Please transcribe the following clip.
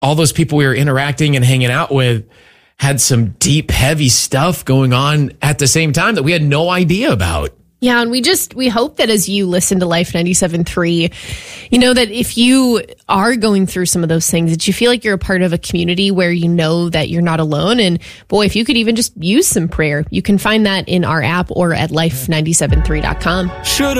all those people we were interacting and hanging out with had some deep, heavy stuff going on at the same time that we had no idea about. Yeah, and we hope that as you listen to Life 97.3, you know that if you are going through some of those things, that you feel like you're a part of a community where you know that you're not alone. And boy, if you could even just use some prayer, you can find that in our app or at life973.com.